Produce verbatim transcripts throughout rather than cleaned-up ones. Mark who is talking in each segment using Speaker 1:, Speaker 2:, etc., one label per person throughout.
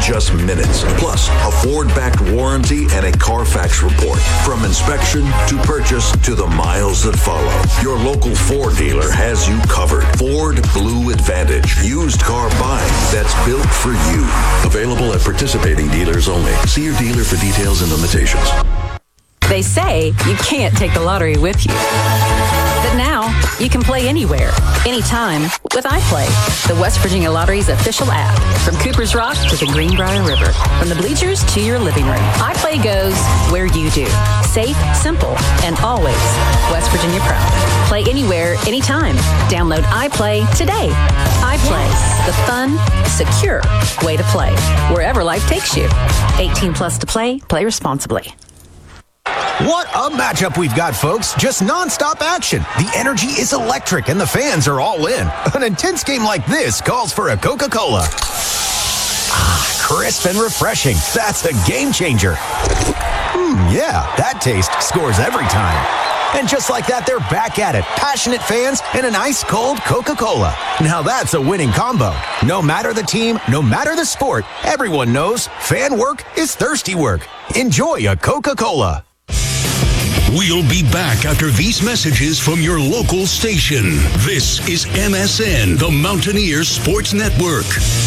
Speaker 1: just minutes. Plus, a Ford-backed warranty and a Carfax report. From inspection to purchase to the miles that follow, your local Ford dealer has you covered. Ford Blue Advantage. Used car buying that's built for you. Available at participating dealers only. See your dealer for details and limitations.
Speaker 2: They say you can't take the lottery with you. But now, you can play anywhere, anytime with iPlay, the West Virginia Lottery's official app. From Cooper's Rock to the Greenbrier River, from the bleachers to your living room, iPlay goes where you do. Safe, simple, and always West Virginia proud. Play anywhere, anytime. Download iPlay today. iPlay, the fun, secure way to play, wherever life takes you. eighteen plus to play. Play responsibly.
Speaker 3: What a matchup we've got, folks. Just nonstop action. The energy is electric and the fans are all in. An intense game like this calls for a Coca-Cola. Ah, crisp and refreshing. That's a game changer. Hmm, yeah, that taste scores every time. And just like that, they're back at it. Passionate fans and an ice-cold Coca-Cola. Now that's a winning combo. No matter the team, no matter the sport, everyone knows fan work is thirsty work. Enjoy a Coca-Cola.
Speaker 4: We'll be back after these messages from your local station. This is M S N, the Mountaineers Sports Network.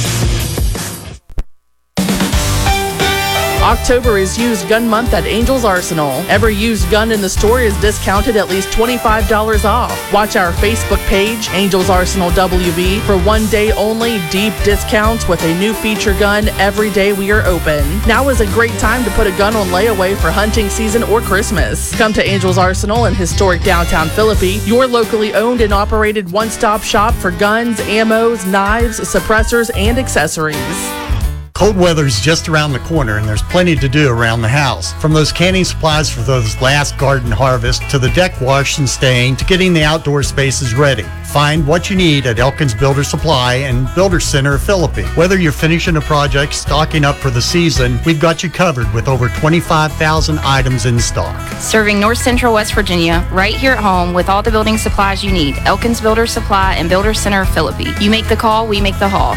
Speaker 5: October is used gun month at Angels Arsenal. Every used gun in the store is discounted at least twenty-five dollars off. Watch our Facebook page, Angels Arsenal W V, for one day only deep discounts with a new feature gun every day we are open. Now is a great time to put a gun on layaway for hunting season or Christmas. Come to Angels Arsenal in historic downtown Philippi, your locally owned and operated one-stop shop for guns, ammos, knives, suppressors, and accessories.
Speaker 6: Cold weather's just around the corner and there's plenty to do around the house. From those canning supplies for those last garden harvests to the deck wash and staying to getting the outdoor spaces ready. Find what you need at Elkins Builder Supply and Builder Center of Philippi. Whether you're finishing a project, stocking up for the season, we've got you covered with over twenty-five thousand items in stock.
Speaker 7: Serving North Central West Virginia, right here at home with all the building supplies you need. Elkins Builder Supply and Builder Center of Philippi. You make the call, we make the haul.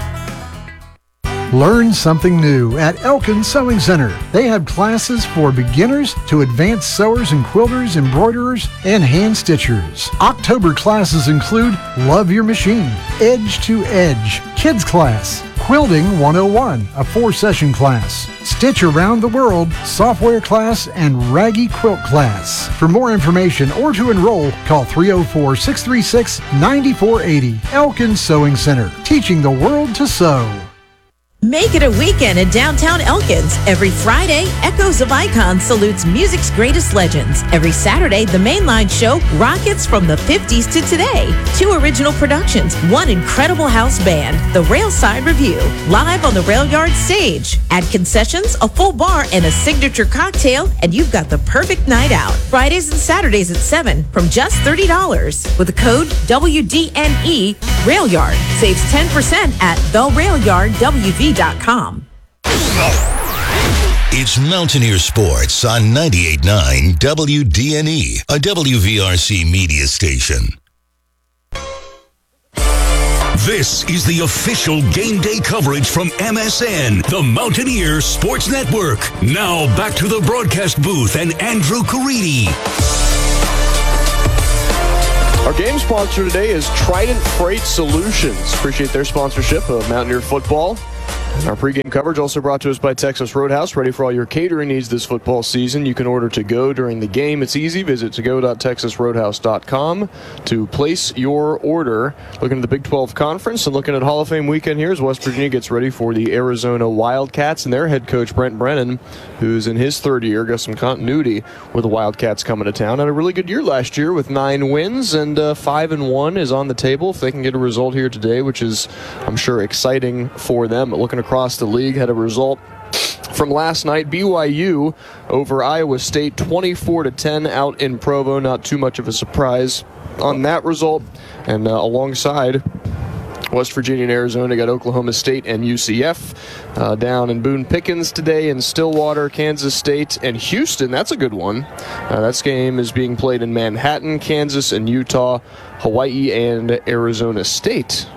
Speaker 8: Learn something new at Elkins Sewing Center. They have classes for beginners to advanced sewers and quilters, embroiderers, and hand stitchers. October classes include Love Your Machine, Edge to Edge, Kids Class, Quilting one oh one, a four-session class, Stitch Around the World, Software Class, and Raggy Quilt Class. For more information or to enroll, call three oh four, six three six, nine four eight oh. Elkins Sewing Center, teaching the world to sew.
Speaker 9: Make it a weekend in downtown Elkins. Every Friday, Echoes of Icons salutes music's greatest legends. Every Saturday, the Mainline Show rockets from the fifties to today. Two original productions, one incredible house band, the Railside Review, live on the Rail Yard stage. Add concessions, a full bar, and a signature cocktail, and you've got the perfect night out. Fridays and Saturdays at seven from just thirty dollars. With the code W D N E, Rail Yard saves ten percent at the rail yard W V dot com.
Speaker 4: It's Mountaineer Sports on ninety-eight point nine W D N E, a W V R C media station. This is the official game day coverage from M S N, the Mountaineer Sports Network. Now back to the broadcast booth and Andrew Caridi.
Speaker 10: Our game sponsor today is Trident Freight Solutions. Appreciate their sponsorship of Mountaineer football. And our pregame coverage also brought to us by Texas Roadhouse. Ready for all your catering needs this football season. You can order to go during the game. It's easy. Visit to go dot texas roadhouse dot com to place your order. Looking at the Big twelve Conference and looking at Hall of Fame weekend here as West Virginia gets ready for the Arizona Wildcats and their head coach Brent Brennan, who's in his third year, got some continuity with the Wildcats coming to town. Had a really good year last year with nine wins, and uh, five and one is on the table if they can get a result here today, which is, I'm sure, exciting for them. But looking across the league, had a result from last night. B Y U over Iowa State, twenty-four to ten out in Provo. Not too much of a surprise on that result. And uh, alongside West Virginia and Arizona, got Oklahoma State and U C F uh, down in Boone Pickens today, in Stillwater, Kansas State, and Houston. That's a good one. Uh, that game is being played in Manhattan. Kansas and Utah Hawaii and Arizona State.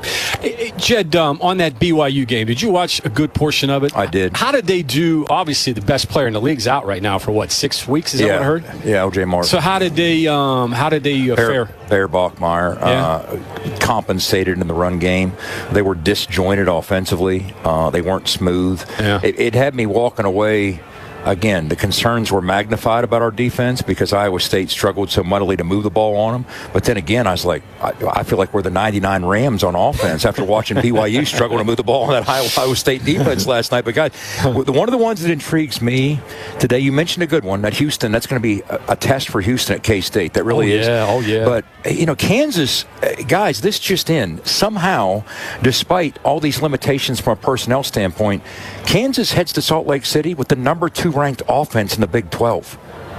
Speaker 11: Jed, um, on that B Y U game, did you watch a good portion of it?
Speaker 12: I did.
Speaker 11: How did they do? Obviously, the best player in the league's out right now for what, six weeks? Is that
Speaker 12: yeah.
Speaker 11: what I heard?
Speaker 12: Yeah, O J Martin.
Speaker 11: So how did they? Um, how did they uh,
Speaker 12: Bear,
Speaker 11: fare?
Speaker 12: Bear Bachmeier
Speaker 11: Yeah.
Speaker 12: uh, compensated in the run game. They were disjointed offensively. Uh, they weren't smooth.
Speaker 11: Yeah.
Speaker 12: It, it had me walking away. Again, the concerns were magnified about our defense because Iowa State struggled so mightily to move the ball on them. But then again, I was like, I, I feel like we're the ninety-nine Rams on offense after watching B Y U struggle to move the ball on that Iowa State defense last night. But, guys, one of the ones that intrigues me today, you mentioned a good one, that Houston, that's going to be a, a test for Houston at K-State. That really
Speaker 11: oh,
Speaker 12: is.
Speaker 11: Yeah, oh, yeah.
Speaker 12: But, you know, Kansas, guys, this just in. Somehow, despite all these limitations from a personnel standpoint, Kansas heads to Salt Lake City with the number two ranked offense in the Big twelve.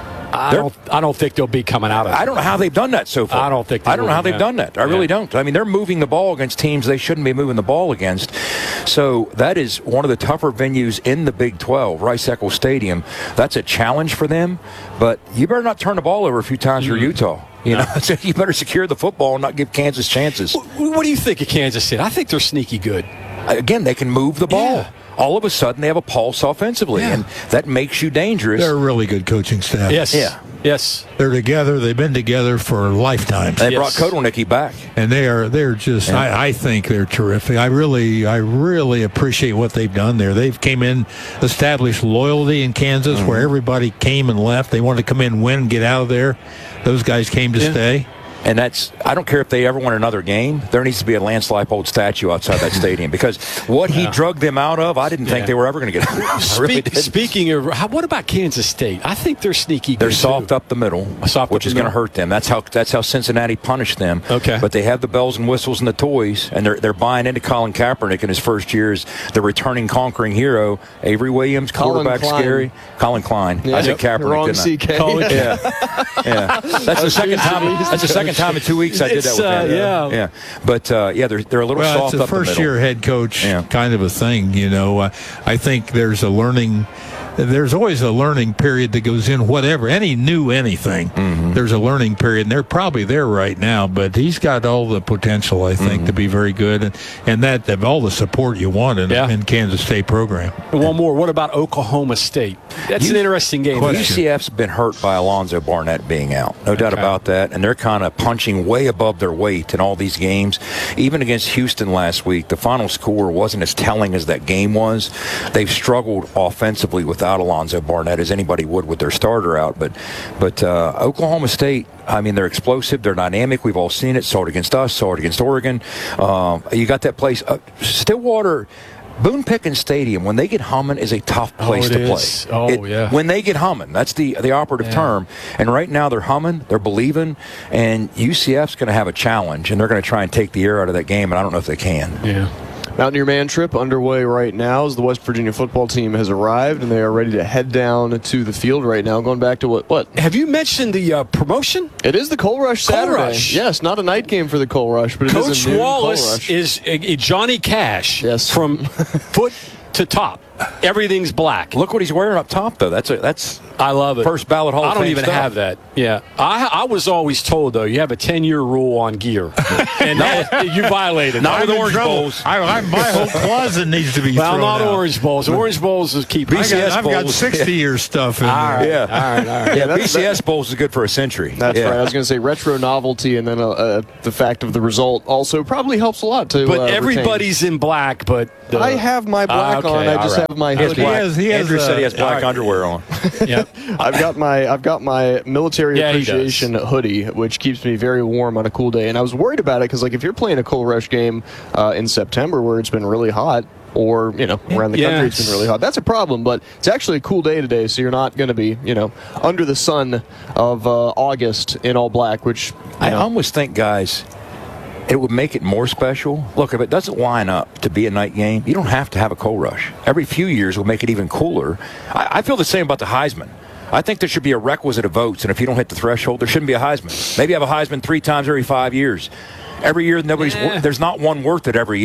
Speaker 11: I don't, I don't think they'll be coming out of it.
Speaker 12: I don't know how they've done that so far.
Speaker 11: I don't think they
Speaker 12: I don't know how they've
Speaker 11: yeah.
Speaker 12: done that. I
Speaker 11: yeah.
Speaker 12: really don't. I mean, they're moving the ball against teams they shouldn't be moving the ball against. So that is one of the tougher venues in the Big twelve, Rice-Eccles Stadium. That's a challenge for them, but you better not turn the ball over a few times for mm-hmm. Utah. You know, so you better secure the football and not give Kansas chances.
Speaker 11: What, what do you think of Kansas City? I think they're sneaky good.
Speaker 12: Again, they can move the ball.
Speaker 11: Yeah.
Speaker 12: All of a sudden, they have a pulse offensively,
Speaker 11: yeah.
Speaker 12: and that makes you dangerous.
Speaker 13: They're a really good coaching staff.
Speaker 11: Yes.
Speaker 12: Yeah.
Speaker 11: Yes.
Speaker 13: They're together. They've been together for lifetimes.
Speaker 12: They
Speaker 11: yes.
Speaker 12: brought Kotelnicki back.
Speaker 13: And they are they're just yeah. I, I think they're terrific. I really I really appreciate what they've done there. They've came in, established loyalty in Kansas mm-hmm. where everybody came and left. They wanted to come in, win, and get out of there. Those guys came to
Speaker 12: yeah.
Speaker 13: stay.
Speaker 12: And that's, I don't care if they ever win another game, there needs to be a Lance Leipold statue outside that stadium because what he
Speaker 11: yeah.
Speaker 12: drug them out of, I didn't yeah. think they were ever going to get out of.
Speaker 11: Speak,
Speaker 12: really
Speaker 11: speaking of, how, what about Kansas State? I think they're sneaky good.
Speaker 12: They're soft
Speaker 11: too.
Speaker 12: up the middle,
Speaker 11: soft
Speaker 12: which is going to hurt them. That's how that's how Cincinnati punished them.
Speaker 11: Okay.
Speaker 12: But they have the bells and whistles and the toys, and they're they're buying into Colin Kaepernick in his first year as the returning conquering hero. Avery Williams,
Speaker 10: Colin
Speaker 12: quarterback,
Speaker 10: Klein.
Speaker 12: scary. Colin Klein.
Speaker 10: Yeah.
Speaker 12: I said Kaepernick,
Speaker 10: Wrong
Speaker 12: didn't I?
Speaker 10: C K.
Speaker 12: Colin yeah. yeah. That's the second time. That's the second time in two weeks I did
Speaker 11: It's,
Speaker 12: that with
Speaker 11: uh,
Speaker 12: him.
Speaker 11: Yeah.
Speaker 12: Yeah. But uh, yeah, they're they're a little
Speaker 13: well,
Speaker 12: soft
Speaker 13: it's a
Speaker 12: up the middle.
Speaker 13: first year head coach
Speaker 12: yeah.
Speaker 13: kind of a thing, you know. Uh, I think there's a learning. There's always a learning period that goes in whatever any new anything. Mm-hmm. There's a learning period, and they're probably there right now. But he's got all the potential, I think, mm-hmm. to be very good, and and that of all the support you want in,
Speaker 11: yeah.
Speaker 13: in Kansas State program.
Speaker 11: One more. What about Oklahoma State? That's
Speaker 12: you,
Speaker 11: an interesting game.
Speaker 12: U C F's been hurt by Alonzo Barnett being out, no doubt
Speaker 11: okay. about
Speaker 12: that, and they're kind of punching way above their weight in all these games. Even against Houston last week, the final score wasn't as telling as that game was. They've struggled offensively without Alonzo Barnett as anybody would with their starter out, but but uh, Oklahoma State, I mean, they're explosive, they're dynamic. We've all seen it. Saw it against us, saw it against Oregon. Um, you got that place, uh, Stillwater. Boone Pickens Stadium, when they get humming, is a tough place
Speaker 11: oh,
Speaker 12: to
Speaker 11: is.
Speaker 12: play.
Speaker 11: Oh,
Speaker 12: it,
Speaker 11: yeah.
Speaker 12: When they get humming, that's the the operative
Speaker 11: yeah.
Speaker 12: term. And right now they're humming, they're believing, and U C F's going to have a challenge, and they're going to try and take the air out of that game, and I don't know if they can.
Speaker 11: Yeah.
Speaker 10: Mountaineer Man trip underway right now as the West Virginia football team has arrived, and they are ready to head down to the field right now. Going back to what? What?
Speaker 11: Have you mentioned the uh, promotion?
Speaker 10: It is the Coal Rush
Speaker 11: Coal
Speaker 10: Saturday.
Speaker 11: Rush.
Speaker 10: Yes, not a night game for the Coal Rush, but it
Speaker 11: Coach
Speaker 10: is a noon
Speaker 11: Wallace
Speaker 10: Coal Rush.
Speaker 11: is a, a Johnny Cash
Speaker 10: yes.
Speaker 11: from foot to top. Everything's black.
Speaker 12: Look what he's wearing up top, though. That's a, that's
Speaker 11: I love it.
Speaker 12: First ballot Hall of
Speaker 11: I don't
Speaker 12: Fame
Speaker 11: even
Speaker 12: stuff.
Speaker 11: have that. Yeah, I I was always told though you have a ten-year rule on gear, and that, you violated.
Speaker 12: Not
Speaker 11: it.
Speaker 12: with Orange Bowls.
Speaker 13: I, I, my whole closet needs to be
Speaker 11: well,
Speaker 13: thrown
Speaker 11: not
Speaker 13: out.
Speaker 11: Orange Bowls. Orange Bowls is keep.
Speaker 13: I got, I've got sixty year stuff in
Speaker 11: all
Speaker 13: there.
Speaker 11: right,
Speaker 12: Yeah,
Speaker 11: all right, all right.
Speaker 12: yeah.
Speaker 10: Yeah,
Speaker 12: B C S
Speaker 10: that,
Speaker 12: Bowls is good for a century.
Speaker 10: That's
Speaker 12: yeah.
Speaker 10: right. I was going to say retro novelty, and then uh, uh, the fact of the result also probably helps a lot to.
Speaker 11: But
Speaker 10: uh,
Speaker 11: everybody's
Speaker 10: retain.
Speaker 11: in black. But the,
Speaker 10: I have my black
Speaker 11: ah, okay,
Speaker 10: on. I just
Speaker 11: right.
Speaker 10: have my
Speaker 12: He has
Speaker 10: hoodie.
Speaker 12: black,
Speaker 13: He has- he has,
Speaker 12: Andrew said he has
Speaker 13: uh,
Speaker 12: black
Speaker 13: all right.
Speaker 12: underwear on.
Speaker 11: Yep.
Speaker 10: I've got my I've got my military
Speaker 11: Yeah, he
Speaker 10: appreciation hoodie, which keeps me very warm on a cool day. And I was worried about it because, like, if you're playing a Coal Rush game uh, in September where it's been really hot, or you know around the
Speaker 11: Yes.
Speaker 10: country it's been really hot, that's a problem. But it's actually a cool day today, so you're not going to be you know under the sun of uh, August in all black. Which you
Speaker 12: I
Speaker 10: know,
Speaker 12: almost think, guys, it would make it more special. Look, if it doesn't line up to be a night game, you don't have to have a Coal Rush. Every few years will make it even cooler. I, I feel the same about the Heisman. I think there should be a requisite of votes, and if you don't hit the threshold, there shouldn't be a Heisman. Maybe have a Heisman three times every five years. Every year, nobody's
Speaker 11: Yeah.
Speaker 12: there's not one worth it every year.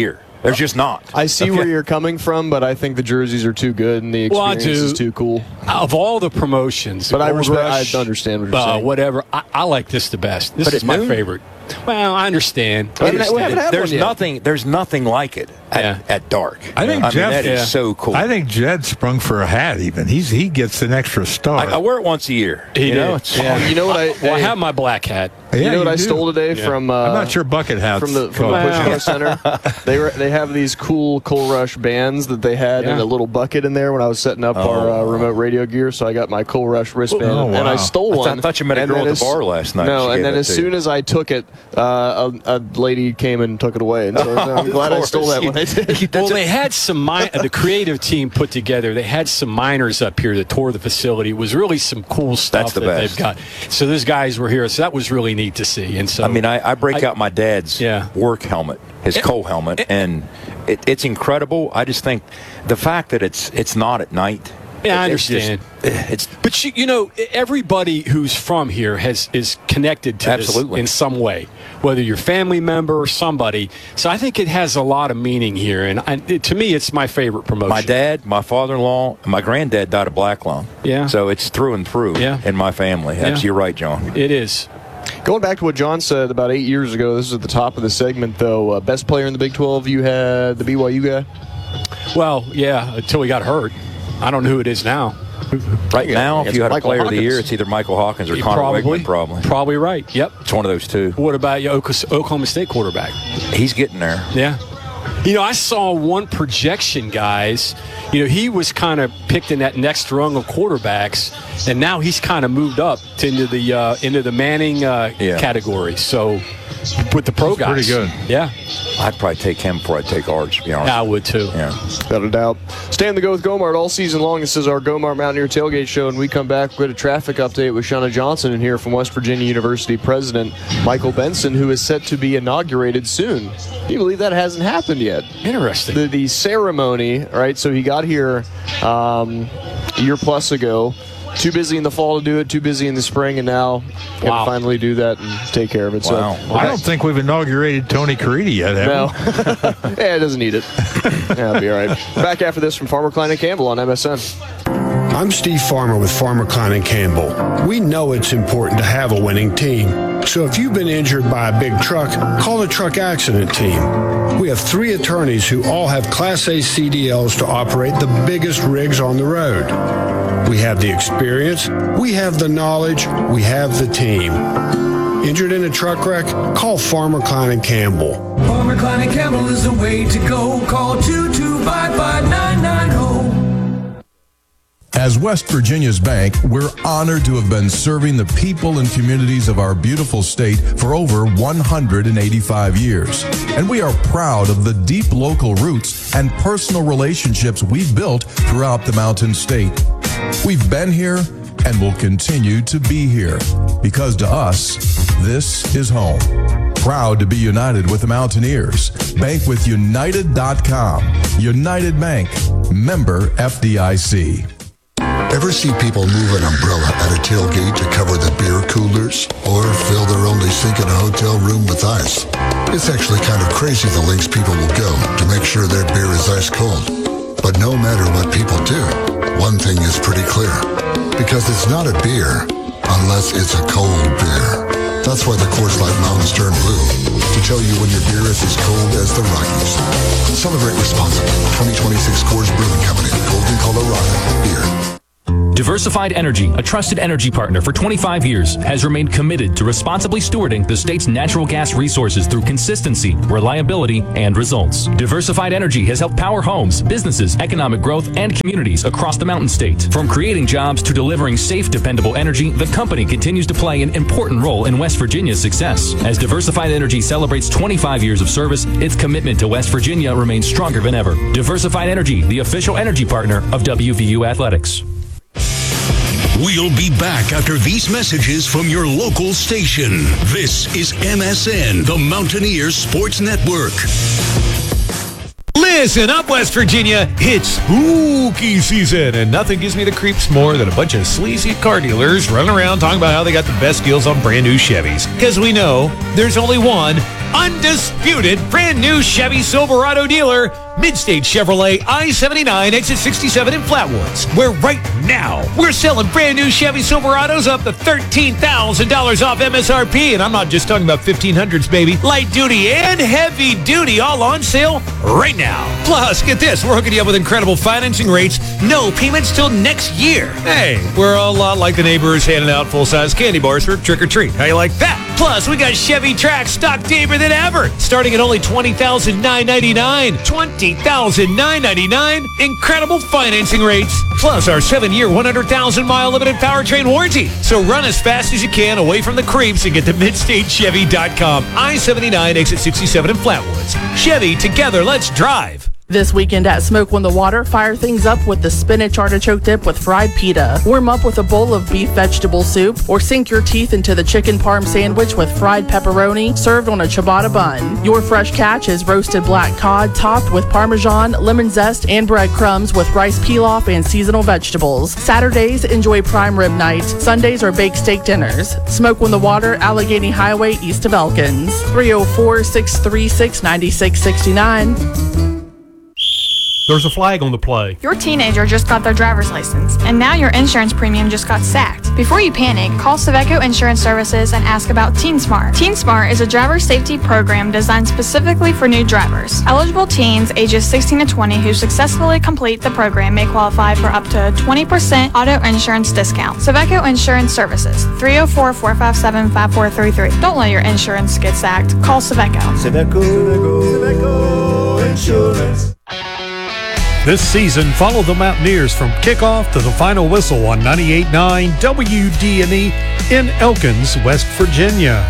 Speaker 12: There's just not.
Speaker 10: I see
Speaker 12: Okay.
Speaker 10: where you're coming from, but I think the jerseys are too good and the
Speaker 11: Well, I
Speaker 10: experience
Speaker 11: do.
Speaker 10: is too cool.
Speaker 11: Of all the promotions,
Speaker 10: But I
Speaker 11: Gold
Speaker 10: respect-
Speaker 11: Rush,
Speaker 10: I understand what you're
Speaker 11: uh,
Speaker 10: saying.
Speaker 11: Whatever, I, I like this the best. This
Speaker 12: But
Speaker 11: is
Speaker 12: at
Speaker 11: my
Speaker 12: noon?
Speaker 11: favorite. Well, I understand.
Speaker 10: We
Speaker 11: I
Speaker 10: haven't- we
Speaker 11: understand.
Speaker 10: haven't had
Speaker 12: There's
Speaker 10: one yet.
Speaker 12: nothing. There's nothing like it at,
Speaker 11: Yeah.
Speaker 12: at dark.
Speaker 13: I think
Speaker 12: I
Speaker 13: Jeff-
Speaker 12: mean, that is
Speaker 11: yeah.
Speaker 12: so cool.
Speaker 13: I think Jed sprung for a hat. Even he's he gets an extra star.
Speaker 12: I, I wear it once a year.
Speaker 11: He
Speaker 12: you
Speaker 11: did.
Speaker 12: know, it's
Speaker 11: Yeah.
Speaker 10: You know what I?
Speaker 11: Well, I
Speaker 10: hey,
Speaker 11: have my black hat.
Speaker 13: Yeah,
Speaker 10: you know what I
Speaker 13: do.
Speaker 10: stole today
Speaker 11: Yeah.
Speaker 10: from? Uh,
Speaker 13: I'm not sure bucket hats.
Speaker 10: From the from
Speaker 13: called.
Speaker 10: the Push Car Center, they were, they have these cool Coal Rush bands that they had in
Speaker 11: Yeah.
Speaker 10: a little bucket in there when I was setting up
Speaker 12: Oh.
Speaker 10: our uh, remote radio gear. So I got my Coal Rush wristband,
Speaker 13: Oh,
Speaker 10: and I
Speaker 13: wow.
Speaker 10: stole
Speaker 12: I thought-
Speaker 10: one.
Speaker 12: I thought you met a
Speaker 10: and
Speaker 12: girl
Speaker 10: then
Speaker 12: at
Speaker 10: as-
Speaker 12: the bar last night.
Speaker 10: No,
Speaker 12: She
Speaker 10: and
Speaker 12: gave
Speaker 10: then
Speaker 12: it
Speaker 10: as
Speaker 12: to
Speaker 10: soon
Speaker 12: you.
Speaker 10: as I took it, uh, a, a lady came and took it away, and so I'm glad I stole that when I did.
Speaker 11: Well, they had some mi- the creative team put together. They had some miners up here that toured the facility. It was really some cool stuff
Speaker 12: That's the
Speaker 11: that
Speaker 12: best.
Speaker 11: they've got. So those guys were here. So that was really neat to see. And so
Speaker 12: I mean, I, I break
Speaker 11: I-
Speaker 12: out my dad's
Speaker 11: Yeah.
Speaker 12: work helmet, his coal helmet, and it, it's incredible. I just think the fact that it's it's not at night.
Speaker 11: Yeah, I
Speaker 12: it- it's just-
Speaker 11: understand.
Speaker 12: it's
Speaker 11: But you, you know, everybody who's from here has is connected to
Speaker 12: Absolutely.
Speaker 11: this in some way, whether you're a family member or somebody. So I think it has a lot of meaning here, and I, it, to me, it's my favorite promotion.
Speaker 12: my dad, my father-in-law, and my granddad died of black lung.
Speaker 11: Yeah.
Speaker 12: So it's through and through
Speaker 11: Yeah.
Speaker 12: in my family. That's,
Speaker 11: Yeah.
Speaker 12: You're right, John.
Speaker 11: It is.
Speaker 10: Going back to what John said about eight years ago, this is at the top of the segment, though. Uh, best player in the Big twelve, you had the B Y U guy?
Speaker 11: Well, yeah, until he got hurt. I don't know who it is now.
Speaker 12: Right now, if
Speaker 10: it's
Speaker 12: you had
Speaker 10: Michael
Speaker 12: a player of the year,
Speaker 10: Hawkins.
Speaker 12: it's either Michael Hawkins or Connor
Speaker 11: Probably.
Speaker 12: Wigman, probably.
Speaker 11: Probably right. Yep.
Speaker 12: It's one of those two.
Speaker 11: What about your Oka- Oklahoma State quarterback?
Speaker 12: He's getting there.
Speaker 11: Yeah. You know, I saw one projection, guys. You know, he was kind of picked in that next rung of quarterbacks, and now he's kind of moved up to into the uh, into the Manning uh,
Speaker 12: Yeah.
Speaker 11: category. So with the pro
Speaker 13: That's
Speaker 11: guys,
Speaker 13: pretty good.
Speaker 11: Yeah,
Speaker 12: I'd probably take him before I'd take ours, to be honest.
Speaker 11: I would too.
Speaker 12: Yeah.
Speaker 10: Without a doubt. Stay on the go with Gomart all season long. This is our Gomart Mountaineer Tailgate Show, and we come back with a traffic update with Shauna Johnson and here from West Virginia University President Michael Benson, who is set to be inaugurated soon. Can you believe that hasn't happened yet?
Speaker 11: Interesting.
Speaker 10: The, the ceremony, right? So he got here um, a year plus ago. Too busy in the fall to do it, too busy in the spring, and now can
Speaker 11: Wow.
Speaker 10: finally do that and take care of it.
Speaker 12: Wow.
Speaker 10: So
Speaker 13: I don't think we've inaugurated Tony Caridi yet, have
Speaker 10: no,
Speaker 13: we?
Speaker 10: yeah, it doesn't need it. Yeah, it'll be all right. Back after this from Farmer Klein and Campbell on M S N.
Speaker 14: I'm Steve Farmer with Farmer Klein and Campbell. We know it's important to have a winning team. So if you've been injured by a big truck, call the truck accident team. We have three attorneys who all have Class A C D Ls to operate the biggest rigs on the road. We have the experience, we have the knowledge, we have the team. Injured in a truck wreck? Call Farmer Klein and Campbell.
Speaker 15: Farmer Klein and Campbell is the way to go. Call two two five five nine nine zero.
Speaker 16: As West Virginia's bank, we're honored to have been serving the people and communities of our beautiful state for over one hundred eighty-five years. And we are proud of the deep local roots and personal relationships we've built throughout the Mountain State. We've been here and will continue to be here because to us, this is home. Proud to be united with the Mountaineers. Bank with United dot com. United Bank. Member F D I C.
Speaker 17: Ever see people move an umbrella at a tailgate to cover the beer coolers? Or fill their only sink in a hotel room with ice? It's actually kind of crazy the lengths people will go to make sure their beer is ice cold. But no matter what people do, one thing is pretty clear. Because it's not a beer unless it's a cold beer. That's why the Coors Light Mountains turn blue, to tell you when your beer is as cold as the Rockies. Celebrate responsibly. twenty twenty-six Coors Brewing Company, Golden, Colorado. Beer.
Speaker 18: Diversified Energy, a trusted energy partner for twenty-five years, has remained committed to responsibly stewarding the state's natural gas resources through consistency, reliability, and results. Diversified Energy has helped power homes, businesses, economic growth, and communities across the Mountain State. From creating jobs to delivering safe, dependable energy, the company continues to play an important role in West Virginia's success. As Diversified Energy celebrates twenty-five years of service, its commitment to West Virginia remains stronger than ever. Diversified Energy, the official energy partner of W V U Athletics.
Speaker 4: We'll be back after these messages from your local station. This is M S N, the Mountaineers Sports Network.
Speaker 19: Listen up, West Virginia. It's spooky season, and nothing gives me the creeps more than a bunch of sleazy car dealers running around talking about how they got the best deals on brand new Chevys. Because we know there's only one undisputed brand new Chevy Silverado dealer, Midstate Chevrolet I seventy-nine, exit sixty-seven in Flatwoods, where right now we're selling brand new Chevy Silverados up to thirteen thousand dollars off M S R P. And I'm not just talking about fifteen hundreds, baby. Light duty and heavy duty all on sale right now. Plus, get this, we're hooking you up with incredible financing rates, no payments till next year. Hey, we're a lot like the neighbors handing out full-size candy bars for trick-or-treat. How you like that? Plus, we got Chevy Trax stock deeper than ever, starting at only twenty thousand nine hundred ninety-nine dollars. twenty thousand nine hundred ninety-nine dollars. Incredible financing rates. Plus, our seven-year, one hundred thousand mile limited powertrain warranty. So run as fast as you can away from the creeps and get to midstate chevy dot com. I seventy-nine, exit sixty-seven in Flatwoods. Chevy, together, let's drive.
Speaker 5: This weekend at Smoke on the Water, fire things up with the spinach artichoke dip with fried pita. Warm up with a bowl of beef vegetable soup, or sink your teeth into the chicken parm sandwich with fried pepperoni served on a ciabatta bun. Your fresh catch is roasted black cod topped with Parmesan, lemon zest, and breadcrumbs with rice pilaf and seasonal vegetables. Saturdays, enjoy prime rib night. Sundays are baked steak dinners. Smoke on the Water, Allegheny Highway, east of Elkins. three oh four, six three six, nine six six nine.
Speaker 19: There's a flag on the play.
Speaker 20: Your teenager just got their driver's license, and now your insurance premium just got sacked. Before you panic, call Saveco Insurance Services and ask about TeenSmart. TeenSmart is a driver safety program designed specifically for new drivers. Eligible teens ages sixteen to twenty who successfully complete the program may qualify for up to twenty percent auto insurance discount. Saveco Insurance Services, three oh four, four five seven, five four three three. Don't let your insurance get sacked. Call Saveco.
Speaker 19: Saveco, Saveco Insurance. This season, follow the Mountaineers from kickoff to the final whistle on ninety-eight point nine W D and E in Elkins, West Virginia.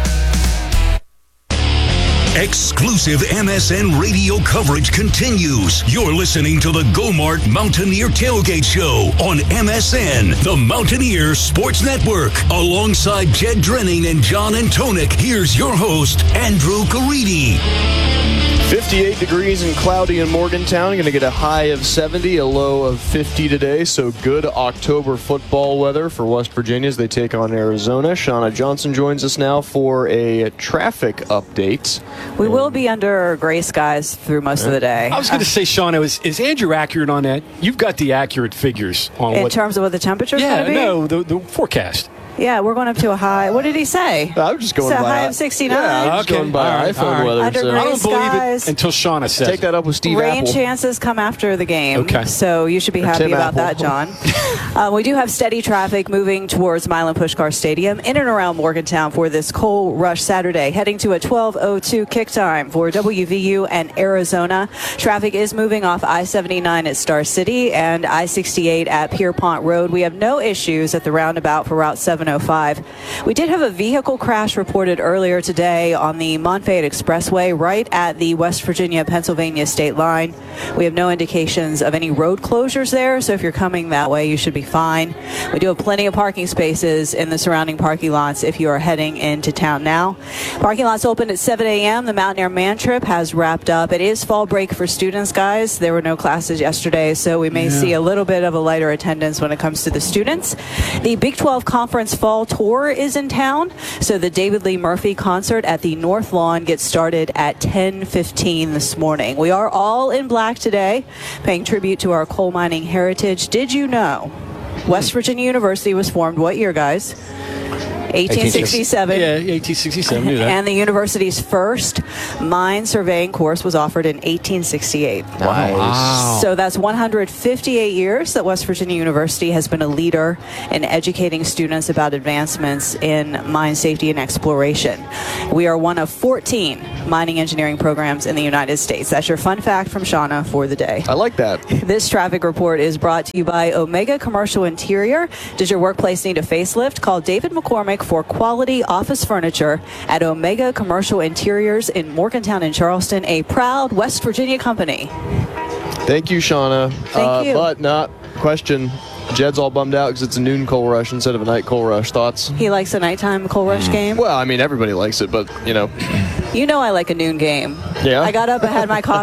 Speaker 4: Exclusive M S N radio coverage continues. You're listening to the Go-Mart Mountaineer Tailgate Show on M S N, the Mountaineer Sports Network. Alongside Jed Drenning and John Antonik, here's your host, Andrew Caridi.
Speaker 10: fifty-eight degrees and cloudy in Morgantown. Going to get a high of seventy, a low of fifty today. So good October football weather for West Virginia as they take on Arizona. Shauna Johnson joins us now for a traffic update.
Speaker 21: We will be under gray skies through most yeah. of the day.
Speaker 11: I was going to say, Shauna, is, is Andrew accurate on that? You've got the accurate figures on
Speaker 21: in
Speaker 11: what,
Speaker 21: terms of what the temperature's
Speaker 11: yeah,
Speaker 21: going to be?
Speaker 11: no, the, the forecast.
Speaker 21: Yeah, we're going up to a high. What did he say?
Speaker 10: I'm just going
Speaker 21: so
Speaker 10: by
Speaker 21: high of sixty-nine.
Speaker 10: Yeah, I'm just
Speaker 11: okay.
Speaker 10: going by
Speaker 11: right,
Speaker 10: iPhone
Speaker 11: right.
Speaker 10: weather.
Speaker 21: Under
Speaker 10: so.
Speaker 21: gray
Speaker 11: I don't
Speaker 21: skies.
Speaker 11: believe it until Shauna says
Speaker 10: Take that up with Steve
Speaker 21: Rain
Speaker 10: Apple.
Speaker 21: chances come after the game.
Speaker 11: Okay.
Speaker 21: So you should be
Speaker 10: Or
Speaker 21: happy
Speaker 10: Tim
Speaker 21: about
Speaker 10: Apple.
Speaker 21: that, John. uh, we do have steady traffic moving towards Milan Pushkar Stadium in and around Morgantown for this Coal Rush Saturday, heading to a twelve oh two kick time for W V U and Arizona. Traffic is moving off I seventy-nine at Star City and I sixty-eight at Pierpont Road. We have no issues at the roundabout for Route seven oh five. We did have a vehicle crash reported earlier today on the Monfayette Expressway right at the West Virginia-Pennsylvania state line. We have no indications of any road closures there, so if you're coming that way, you should be fine. We do have plenty of parking spaces in the surrounding parking lots if you are heading into town now. Parking lots open at seven a.m. The Mountaineer Man Trip has wrapped up. It is fall break for students, guys. There were no classes yesterday, so we may yeah. see a little bit of a lighter attendance when it comes to the students. The Big twelve Conference Fall Tour is in town. So the David Lee Murphy concert at the North Lawn gets started at ten fifteen this morning. We are all in black today, paying tribute to our coal mining heritage. Did you know West Virginia University was formed what year, guys? eighteen sixty-seven.
Speaker 11: Yeah, eighteen sixty-seven. Knew that.
Speaker 21: And the university's first mine surveying course was offered in eighteen sixty-eight.
Speaker 11: Nice. Wow.
Speaker 21: So that's one hundred fifty-eight years that West Virginia University has been a leader in educating students about advancements in mine safety and exploration. We are one of fourteen mining engineering programs in the United States. That's your fun fact from Shauna for the day.
Speaker 10: I like that.
Speaker 21: This traffic report is brought to you by Omega Commercial Interior. Does your workplace need a facelift? Call David McCormick for quality office furniture at Omega Commercial Interiors in Morgantown and Charleston, a proud West Virginia company.
Speaker 10: Thank you, Shauna.
Speaker 21: Thank
Speaker 10: uh,
Speaker 21: you.
Speaker 10: But not question. Jed's all bummed out because it's a noon coal rush instead of a night coal rush. Thoughts?
Speaker 21: He likes a nighttime coal rush game?
Speaker 10: Well, I mean, everybody likes it, but, you know.
Speaker 21: You know I like a noon game.
Speaker 10: Yeah?
Speaker 21: I got up, I had my coffee.